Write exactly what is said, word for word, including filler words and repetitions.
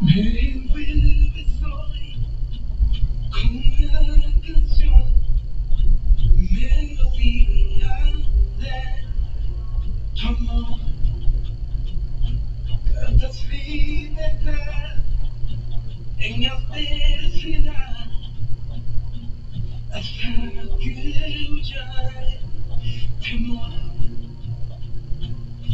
Me envuelve soy con una canción, melodía de tu amor. Cantas libertad en adversidad hasta que huya el temor.